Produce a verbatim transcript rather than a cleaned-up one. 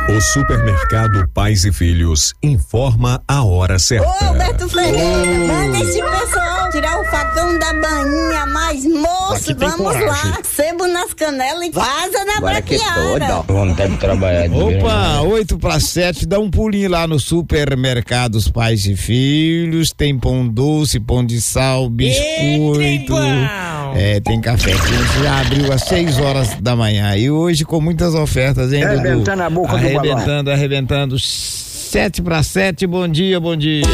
O supermercado Pais e Filhos informa a hora certa. Ô, Beto Ferreira, manda esse pessoal tirar o facão da bainha, mas moço, vamos coragem. lá. Sebo nas canelas e vaza na braquiara. Vontade de trabalhar de Opa, oito para sete, dá um pulinho lá no supermercados Pais e Filhos. Tem pão doce, pão de sal, biscoito. É, tem café quente. Já abriu às seis horas da manhã. E hoje com muitas ofertas, hein, Dudu? Arrebentando a boca do balão. Arrebentando, arrebentando. Sete para sete, bom dia, bom dia.